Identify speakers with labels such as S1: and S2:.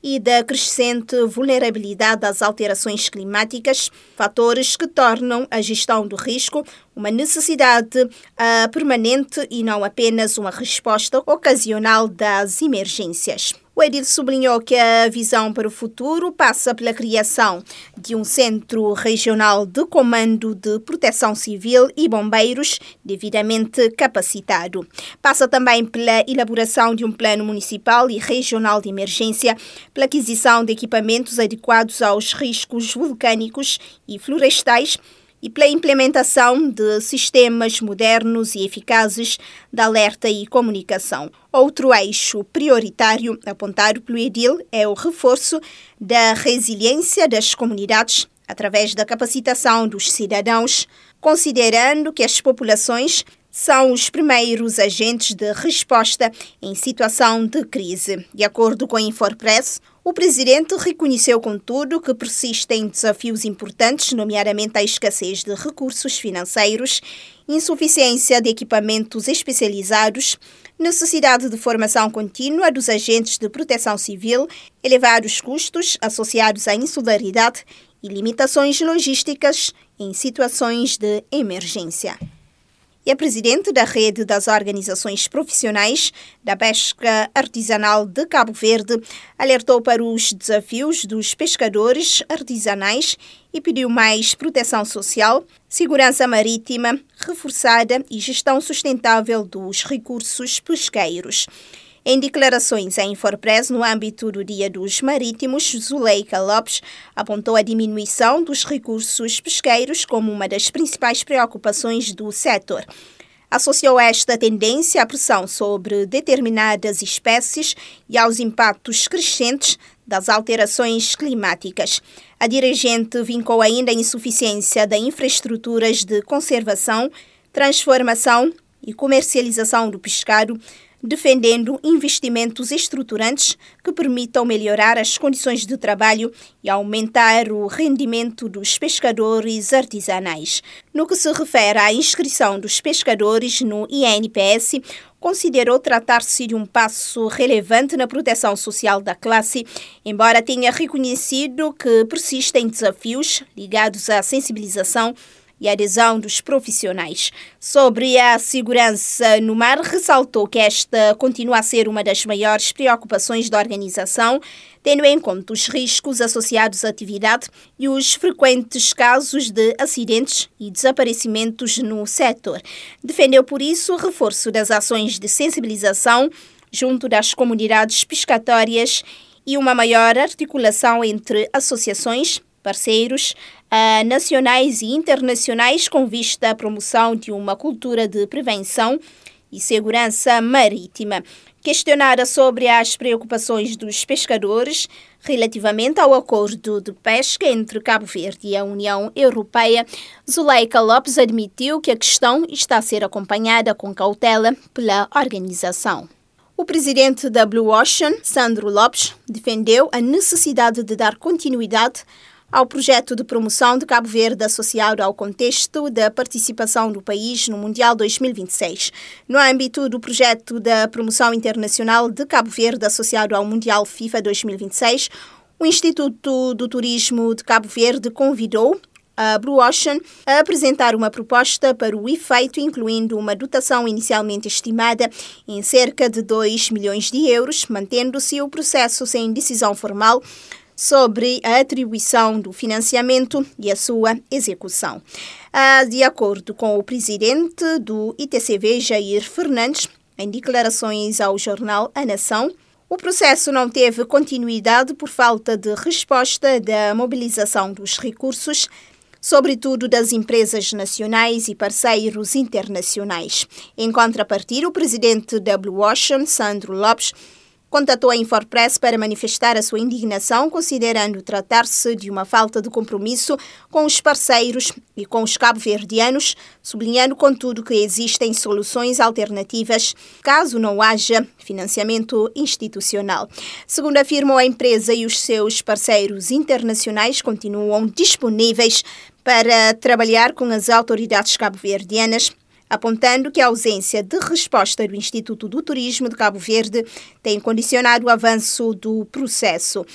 S1: e da crescente vulnerabilidade às alterações climáticas, fatores que tornam a gestão do risco uma necessidade permanente e não apenas uma resposta ocasional das emergências. O edil sublinhou que a visão para o futuro passa pela criação de um centro regional de comando de proteção civil e bombeiros devidamente capacitado. Passa também pela elaboração de um plano municipal e regional de emergência, pela aquisição de equipamentos adequados aos riscos vulcânicos e florestais e pela implementação de sistemas modernos e eficazes de alerta e comunicação. Outro eixo prioritário apontado pelo edil é o reforço da resiliência das comunidades através da capacitação dos cidadãos, considerando que as populações são os primeiros agentes de resposta em situação de crise. De acordo com a Infopress, o presidente reconheceu, contudo, que persistem desafios importantes, nomeadamente a escassez de recursos financeiros, insuficiência de equipamentos especializados, necessidade de formação contínua dos agentes de proteção civil, elevados custos associados à insularidade e limitações logísticas em situações de emergência. E a presidente da Rede das Organizações Profissionais da Pesca Artesanal de Cabo Verde alertou para os desafios dos pescadores artesanais e pediu mais proteção social, segurança marítima reforçada e gestão sustentável dos recursos pesqueiros. Em declarações à Infopress no âmbito do Dia dos Marítimos, Zuleika Lopes apontou a diminuição dos recursos pesqueiros como uma das principais preocupações do setor. Associou esta tendência à pressão sobre determinadas espécies e aos impactos crescentes das alterações climáticas. A dirigente vincou ainda a insuficiência de infraestruturas de conservação, transformação e comercialização do pescado, defendendo investimentos estruturantes que permitam melhorar as condições de trabalho e aumentar o rendimento dos pescadores artesanais. No que se refere à inscrição dos pescadores no INPS, considerou tratar-se de um passo relevante na proteção social da classe, embora tenha reconhecido que persistem desafios ligados à sensibilização e adesão dos profissionais. Sobre a segurança no mar, ressaltou que esta continua a ser uma das maiores preocupações da organização, tendo em conta os riscos associados à atividade e os frequentes casos de acidentes e desaparecimentos no setor. Defendeu, por isso, o reforço das ações de sensibilização junto das comunidades pescatórias e uma maior articulação entre associações, parceiros nacionais e internacionais com vista à promoção de uma cultura de prevenção e segurança marítima. Questionada sobre as preocupações dos pescadores relativamente ao acordo de pesca entre Cabo Verde e a União Europeia, Zuleika Lopes admitiu que a questão está a ser acompanhada com cautela pela organização. O presidente da Blue Ocean, Sandro Lopes, defendeu a necessidade de dar continuidade ao projeto de promoção de Cabo Verde associado ao contexto da participação do país no Mundial 2026. No âmbito do projeto da promoção internacional de Cabo Verde associado ao Mundial FIFA 2026, o Instituto do Turismo de Cabo Verde convidou a Blue Ocean a apresentar uma proposta para o efeito, incluindo uma dotação inicialmente estimada em cerca de 2 milhões de euros, mantendo-se o processo sem decisão formal sobre a atribuição do financiamento e a sua execução. De acordo com o presidente do ITCV, Jair Fernandes, em declarações ao jornal A Nação, o processo não teve continuidade por falta de resposta da mobilização dos recursos, sobretudo das empresas nacionais e parceiros internacionais. Em contrapartida, o presidente da Blue Ocean, Sandro Lopes, contatou a Infopress para manifestar a sua indignação, considerando tratar-se de uma falta de compromisso com os parceiros e com os cabo-verdianos, sublinhando, contudo, que existem soluções alternativas caso não haja financiamento institucional. Segundo afirmou, a empresa e os seus parceiros internacionais continuam disponíveis para trabalhar com as autoridades cabo-verdianas, apontando que a ausência de resposta do Instituto do Turismo de Cabo Verde tem condicionado o avanço do processo.